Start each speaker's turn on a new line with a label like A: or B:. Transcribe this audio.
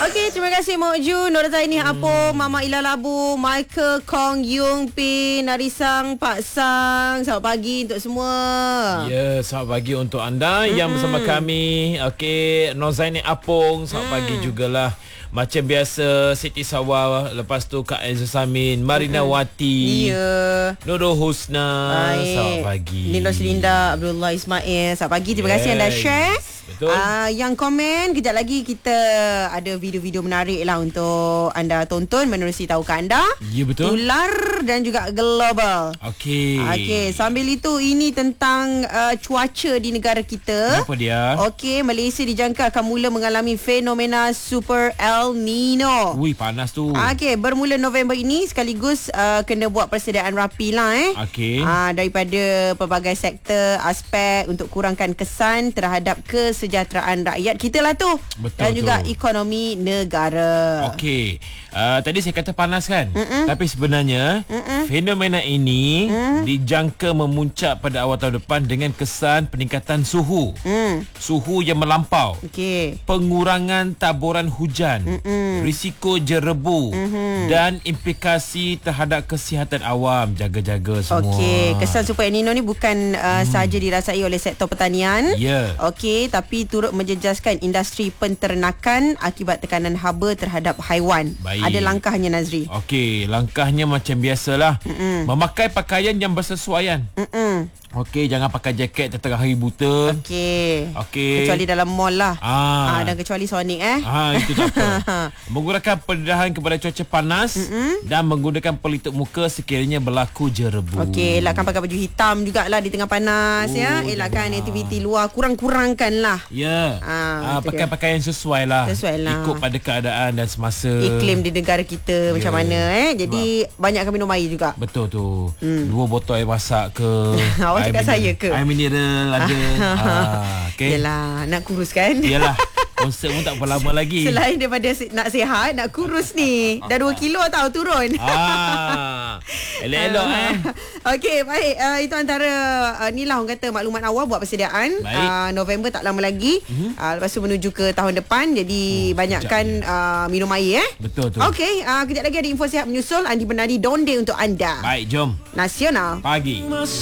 A: Okey, terima kasih Mok Ju, Nur Zaini Apo, Mama Ila Labu, Michael Kong Yung Pin, Narisang Pak Sang. Selamat pagi untuk semua.
B: Ya, selamat pagi untuk anda yang bersama kami. Okey, Nur Zaini Apong, selamat pagi jugalah. Macam biasa, Siti Sawa, lepas tu Kak Aizul Samin, Marina Wati, Nurul Husna.
A: Baik.
B: Selamat pagi.
A: Linda Selinda, Abdullah Ismail. Selamat pagi, terima kasih anda share.
B: Betul.
A: Yang komen, kejap lagi kita ada video-video menarik lah untuk anda tonton, menerusi tahukah anda.
B: Ya, betul.
A: Tular dan juga global. Okey, sambil itu ini tentang cuaca di negara kita.
B: Apa dia?
A: Okey, Malaysia dijangka akan mula mengalami fenomena Super El Nino.
B: Ui, panas tu.
A: Okey, bermula November ini sekaligus kena buat persediaan rapi lah
B: Okey.
A: daripada pelbagai sektor, aspek untuk kurangkan kesan terhadap kesejahteraan rakyat kita lah tu.
B: Betul,
A: dan juga
B: betul.
A: ekonomi negara.
B: Okey, tadi saya kata panas kan? Tapi sebenarnya fenomena ini dijangka memuncak pada awal tahun depan dengan kesan peningkatan suhu. Suhu yang melampau.
A: Okey.
B: Pengurangan taburan hujan, risiko jerebu dan implikasi terhadap kesihatan awam. Jaga-jaga semua.
A: Okey, kesan Super El Nino ni bukan sahaja dirasai oleh sektor pertanian.
B: Ya.
A: Okey, tapi turut menjejaskan industri penternakan akibat tekanan haba terhadap haiwan.
B: Baik.
A: Ada langkahnya, Nazri.
B: Okey, langkahnya macam biasalah. Memakai pakaian yang bersesuaian. Okey, jangan pakai jaket tengah hari buta.
A: Okey.
B: Okey.
A: Kecuali dalam mall lah. Dan kecuali Sonic
B: Itu tak apa. Menggunakan pendedahan kepada cuaca panas dan menggunakan pelitup muka sekiranya berlaku jerebu.
A: Okey, elakkan pakai baju hitam jugalah di tengah panas ya. Elakkan aktiviti luar, kurang-kurangkan lah.
B: Ya. Pakai pakaian sesuai lah.
A: Sesuai lah.
B: Ikut pada keadaan dan semasa.
A: Iklim di negara kita macam mana Jadi banyakkan minum air juga.
B: Betul tu. 2 botol air masak ke.
A: Awak cakap saya ke?
B: Air mineral ada. Okay.
A: Yelah, nak kurus kan?
B: Yalah. Konsert pun tak berapa lama lagi.
A: Selain daripada nak sihat, nak kurus ni. Dah 2 kilo tau turun.
B: Elok-elok
A: Okey, baik. Itu antara ni lah orang kata maklumat awal buat persediaan. November tak lama lagi. Lepas tu menuju ke tahun depan. Jadi banyakkan minum air
B: Betul tu.
A: Okey, kejap lagi ada info sihat menyusul. Andi Bernadi Donde untuk anda.
B: Baik, jom.
A: Nasional
B: Pagi.